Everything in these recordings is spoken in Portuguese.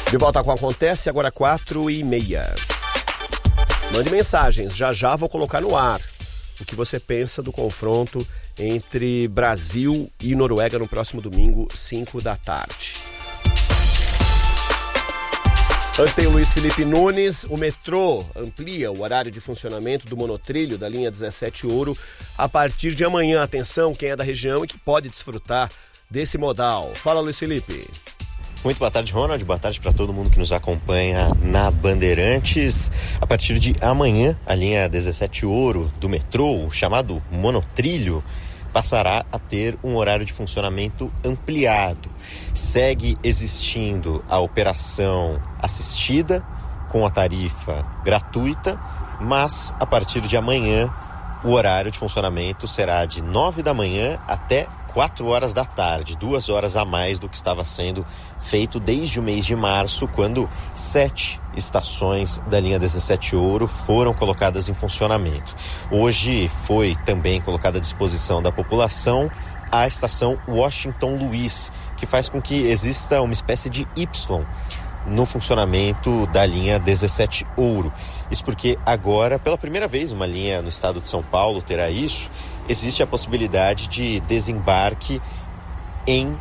De volta com Acontece, agora 4h30. Mande mensagens, já vou colocar no ar o que você pensa do confronto entre Brasil e Noruega no próximo domingo, 5 da tarde. Antes tem o Luiz Felipe Nunes. O metrô amplia o horário de funcionamento do monotrilho da linha 17 Ouro a partir de amanhã. Atenção, quem é da região e que pode desfrutar desse modal. Fala, Luiz Felipe. Muito boa tarde, Ronald. Boa tarde para todo mundo que nos acompanha na Bandeirantes. A partir de amanhã, a linha 17 Ouro do metrô, o chamado monotrilho, passará a ter um horário de funcionamento ampliado. Segue existindo a operação assistida com a tarifa gratuita, mas a partir de amanhã o horário de funcionamento será de 9 da manhã até 4 horas da tarde, 2 horas a mais do que estava sendo feito desde o mês de março, quando 7 estações da linha 17 Ouro foram colocadas em funcionamento. Hoje foi também colocada à disposição da população a estação Washington Luiz, que faz com que exista uma espécie de Y no funcionamento da linha 17 Ouro. Isso porque agora, pela primeira vez, uma linha no estado de São Paulo terá isso. Existe a possibilidade de desembarque em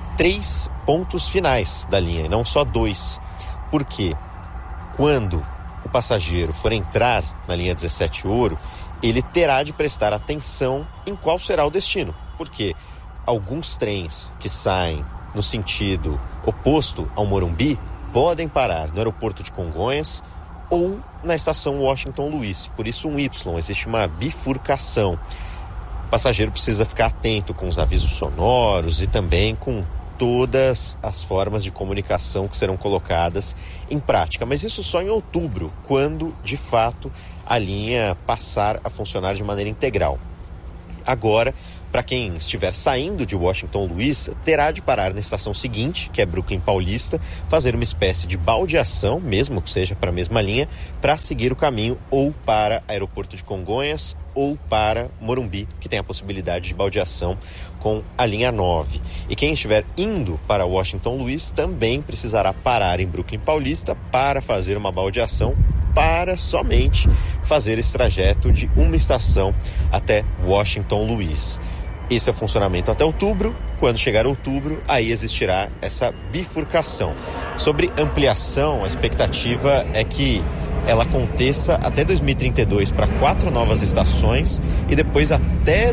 3 pontos finais da linha, e não só 2. Porque quando o passageiro for entrar na linha 17 Ouro, ele terá de prestar atenção em qual será o destino. Porque alguns trens que saem no sentido oposto ao Morumbi podem parar no aeroporto de Congonhas ou na estação Washington Luiz. Por isso um Y, existe uma bifurcação. O passageiro precisa ficar atento com os avisos sonoros e também com todas as formas de comunicação que serão colocadas em prática. Mas isso só em outubro, quando, de fato, a linha passar a funcionar de maneira integral. Agora, para quem estiver saindo de Washington Luiz, terá de parar na estação seguinte, que é Brooklyn Paulista, fazer uma espécie de baldeação, mesmo que seja para a mesma linha, para seguir o caminho ou para aeroporto de Congonhas ou para Morumbi, que tem a possibilidade de baldeação com a linha 9. E quem estiver indo para Washington Luiz também precisará parar em Brooklyn Paulista para fazer uma baldeação, para somente fazer esse trajeto de uma estação até Washington Luiz. Esse é o funcionamento até outubro. Quando chegar outubro, aí existirá essa bifurcação. Sobre ampliação, a expectativa é que ela aconteça até 2032 para 4 novas estações e depois até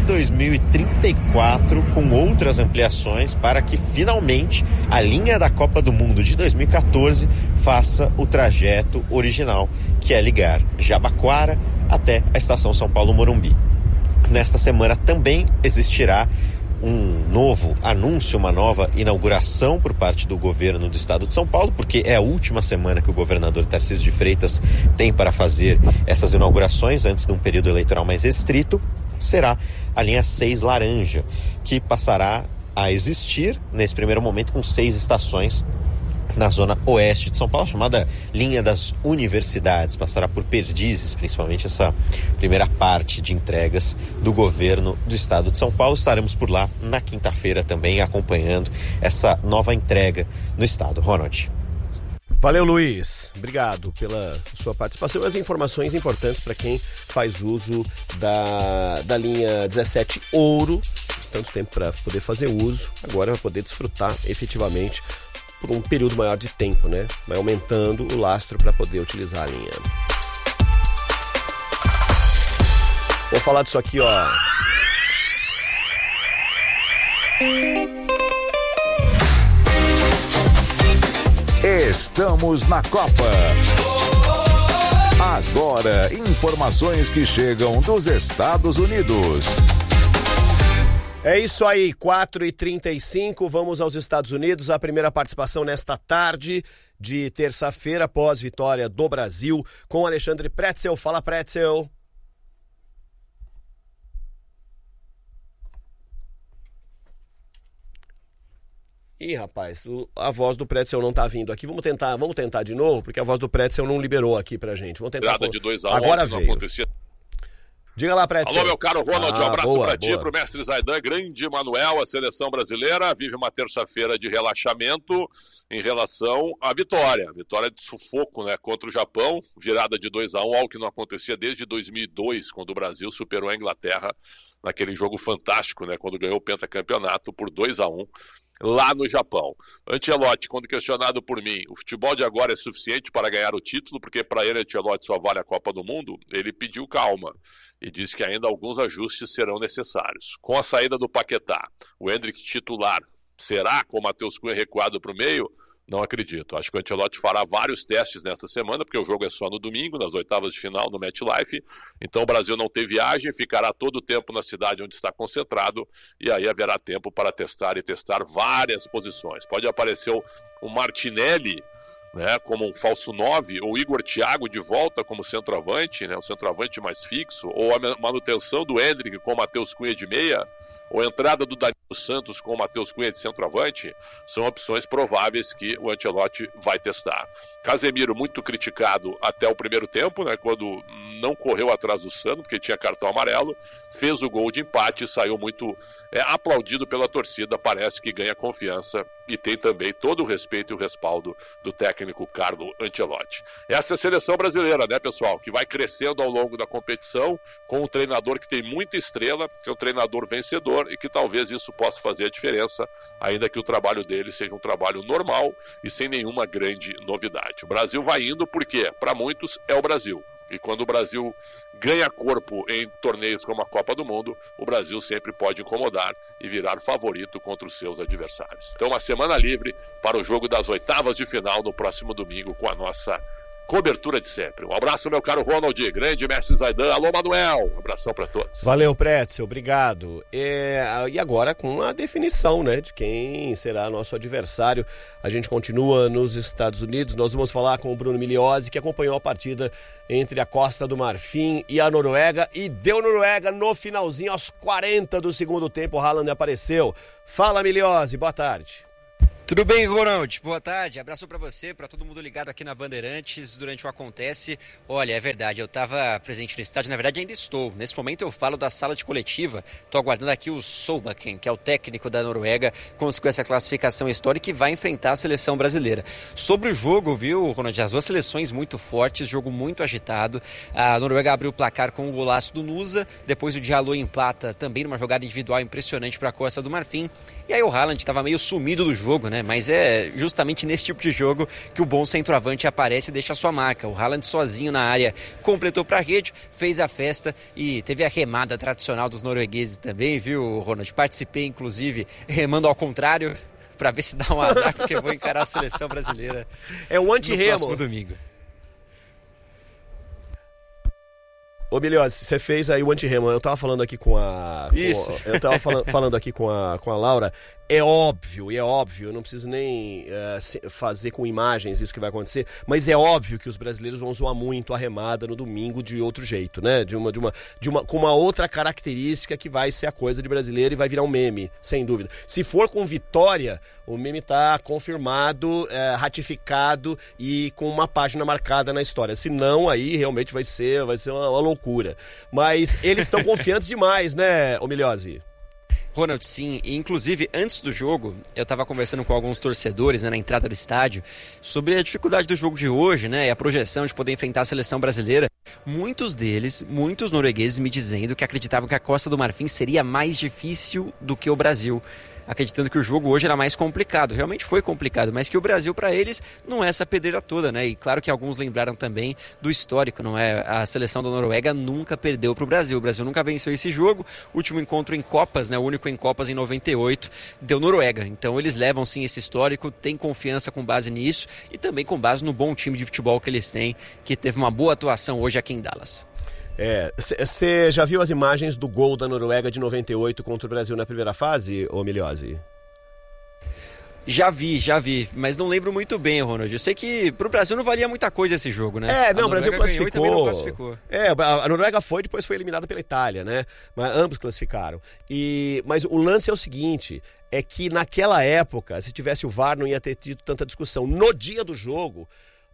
2034 com outras ampliações para que finalmente a linha da Copa do Mundo de 2014 faça o trajeto original, que é ligar Jabaquara até a estação São Paulo Morumbi. Nesta semana também existirá um novo anúncio, uma nova inauguração por parte do governo do estado de São Paulo, porque é a última semana que o governador Tarcísio de Freitas tem para fazer essas inaugurações antes de um período eleitoral mais restrito. Será a linha 6 Laranja, que passará a existir nesse primeiro momento com 6 estações na zona oeste de São Paulo, chamada linha das universidades. Passará por Perdizes, principalmente essa primeira parte de entregas do governo do estado de São Paulo. Estaremos por lá na quinta-feira também acompanhando essa nova entrega no estado. Ronald. Valeu, Luiz. Obrigado pela sua participação e as informações importantes para quem faz uso da linha 17 Ouro. Tanto tempo para poder fazer uso, agora vai poder desfrutar efetivamente por um período maior de tempo, né? Vai aumentando o lastro para poder utilizar a linha. Vou falar disso aqui, ó. Estamos na Copa. Agora, informações que chegam dos Estados Unidos. É isso aí, 4h35, vamos aos Estados Unidos. A primeira participação nesta tarde de terça-feira, após vitória do Brasil, com Alexandre Pretzel. Fala, Pretzel. Ih, rapaz, a voz do Pretzel não tá vindo aqui. Vamos tentar de novo, porque a voz do Pretzel não liberou aqui pra gente. Vamos tentar. De 2-1, agora não veio. acontecia. Diga lá, Prédio. Alô, meu caro Ronald, um abraço para ti, boa. pro mestre Zaidan, grande Manuel, a seleção brasileira vive uma terça-feira de relaxamento em relação à vitória de sufoco, né, contra o Japão, virada de 2-1, algo que não acontecia desde 2002, quando o Brasil superou a Inglaterra naquele jogo fantástico, né, quando ganhou o pentacampeonato por 2-1 lá no Japão. Ancelotti, quando questionado por mim, o futebol de agora é suficiente para ganhar o título, porque para ele Ancelotti só vale a Copa do Mundo, ele pediu calma e disse que ainda alguns ajustes serão necessários. Com a saída do Paquetá, o Endrick titular será com o Matheus Cunha recuado para o meio? Não acredito. Acho que o Ancelotti fará vários testes nessa semana, porque o jogo é só no domingo, nas oitavas de final no MetLife. Então o Brasil não tem viagem, ficará todo o tempo na cidade onde está concentrado, e aí haverá tempo para testar várias posições. Pode aparecer o Martinelli, né, como um falso 9, ou Igor Thiago de volta como centroavante, né, o centroavante mais fixo, ou a manutenção do Endrick com o Matheus Cunha de meia, ou a entrada do Danilo Santos com o Matheus Cunha de centroavante, são opções prováveis que o Ancelotti vai testar. Casemiro muito criticado até o primeiro tempo, né, quando não correu atrás do Sano, porque tinha cartão amarelo, fez o gol de empate e saiu muito aplaudido pela torcida, parece que ganha confiança e tem também todo o respeito e o respaldo do técnico Carlo Ancelotti. Essa é a seleção brasileira, né, pessoal, que vai crescendo ao longo da competição, com um treinador que tem muita estrela, que é um treinador vencedor e que talvez isso possa fazer a diferença, ainda que o trabalho dele seja um trabalho normal e sem nenhuma grande novidade. O Brasil vai indo porque, para muitos, é o Brasil. E quando o Brasil ganha corpo em torneios como a Copa do Mundo, o Brasil sempre pode incomodar e virar favorito contra os seus adversários. Então, uma semana livre para o jogo das oitavas de final no próximo domingo com a nossa cobertura de sempre. Um abraço, meu caro Ronald, grande mestre Zaidan. Alô, Manuel. Um abração para todos. Valeu, Pretzel, obrigado. E agora com a definição, né, de quem será nosso adversário. A gente continua nos Estados Unidos. Nós vamos falar com o Bruno Migliozzi, que acompanhou a partida entre a Costa do Marfim e a Noruega, e deu Noruega no finalzinho, aos 40 do segundo tempo. O Haaland apareceu. Fala, Migliozzi, boa tarde. Tudo bem, Ronald? Boa tarde. Abraço pra você, pra todo mundo ligado aqui na Bandeirantes durante o Acontece. Olha, é verdade, eu tava presente no estádio, na verdade ainda estou. Nesse momento eu falo da sala de coletiva. Tô aguardando aqui o Solbakken, que é o técnico da Noruega, conseguiu essa classificação histórica e vai enfrentar a seleção brasileira. Sobre o jogo, viu, Ronald? As duas seleções muito fortes, jogo muito agitado. A Noruega abriu o placar com o golaço do Nusa, depois o Diallo empata também numa jogada individual impressionante pra Costa do Marfim. E aí o Haaland estava meio sumido do jogo, né? Mas é justamente nesse tipo de jogo que o bom centroavante aparece e deixa a sua marca. O Haaland sozinho na área completou para a rede, fez a festa e teve a remada tradicional dos noruegueses também, viu, Ronald? Participei, inclusive, remando ao contrário, para ver se dá um azar, porque eu vou encarar a seleção brasileira é um anti-remo no próximo domingo. Ô, Migliozzi, você fez aí o anti-remo. Eu tava falando aqui com a... Isso. Eu tava falando aqui com a Laura. É óbvio, eu não preciso nem fazer com imagens isso que vai acontecer, mas é óbvio que os brasileiros vão zoar muito a remada no domingo de outro jeito, né? Com uma outra característica que vai ser a coisa de brasileiro e vai virar um meme, sem dúvida. Se for com vitória, o meme tá confirmado, ratificado e com uma página marcada na história. Se não, aí realmente vai ser uma loucura. Mas eles estão confiantes demais, né, ô Migliozzi? Ronald, sim. E, inclusive, antes do jogo, eu estava conversando com alguns torcedores, né, na entrada do estádio, sobre a dificuldade do jogo de hoje, né, e a projeção de poder enfrentar a seleção brasileira. Muitos noruegueses me dizendo que acreditavam que a Costa do Marfim seria mais difícil do que o Brasil, acreditando que o jogo hoje era mais complicado. Realmente foi complicado, mas que o Brasil, para eles, não é essa pedreira toda, né? E claro que alguns lembraram também do histórico, não é? A seleção da Noruega nunca perdeu para o Brasil. O Brasil nunca venceu esse jogo. O último encontro em Copas, né? O único em Copas em 98, deu Noruega. Então eles levam sim esse histórico, têm confiança com base nisso e também com base no bom time de futebol que eles têm, que teve uma boa atuação hoje aqui em Dallas. Você já viu as imagens do gol da Noruega de 98 contra o Brasil na primeira fase, ô Migliozzi? Já vi, mas não lembro muito bem, Ronald. Eu sei que pro Brasil não valia muita coisa esse jogo, né? O Brasil classificou. E também não classificou. A Noruega depois foi eliminada pela Itália, né? Mas ambos classificaram. Mas o lance é o seguinte, é que naquela época, se tivesse o VAR, não ia ter tido tanta discussão. No dia do jogo,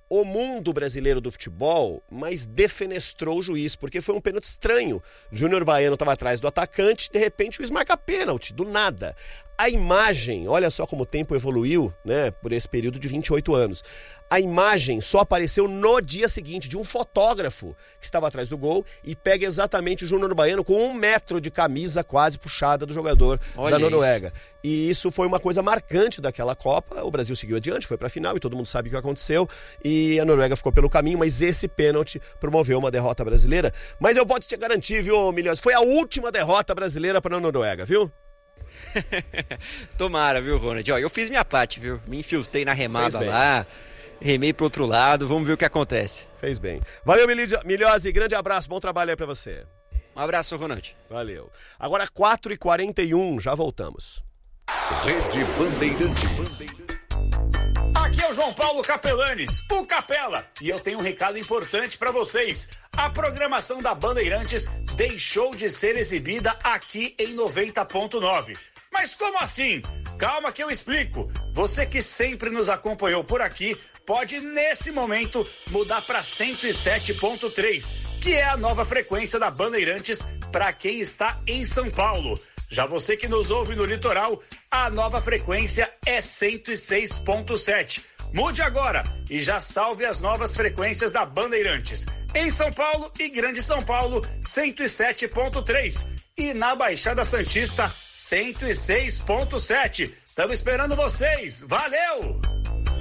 o mundo brasileiro do futebol, mas defenestrou o juiz, porque foi um pênalti estranho. Júnior Baiano estava atrás do atacante, de repente o juiz marca pênalti, do nada. A imagem, olha só como o tempo evoluiu, né, por esse período de 28 anos. A imagem só apareceu no dia seguinte, de um fotógrafo que estava atrás do gol e pega exatamente o Júnior Baiano com 1 metro de camisa quase puxada do jogador da Noruega. Isso. E isso foi uma coisa marcante daquela Copa. O Brasil seguiu adiante, foi para a final e todo mundo sabe o que aconteceu. E a Noruega ficou pelo caminho, mas esse pênalti promoveu uma derrota brasileira. Mas eu posso te garantir, viu, Milhões, foi a última derrota brasileira para a Noruega, viu? Tomara, viu, Ronald? Ó, eu fiz minha parte, viu? Me infiltrei na remada lá, remei pro outro lado, vamos ver o que acontece. Fez bem. Valeu, Milhose, grande abraço, bom trabalho aí pra você. Um abraço, Ronald. Valeu. Agora 4h41, já voltamos. Rede Bandeirantes. Aqui é o João Paulo Capelanes, o Capela, e eu tenho um recado importante para vocês. A programação da Bandeirantes deixou de ser exibida aqui em 90.9. Mas como assim? Calma que eu explico. Você que sempre nos acompanhou por aqui pode, nesse momento, mudar para 107.3, que é a nova frequência da Bandeirantes para quem está em São Paulo. Já você que nos ouve no litoral, a nova frequência é 106.7. Mude agora e já salve as novas frequências da Bandeirantes. Em São Paulo e Grande São Paulo, 107.3. E na Baixada Santista, 106.7. Estamos esperando vocês. Valeu!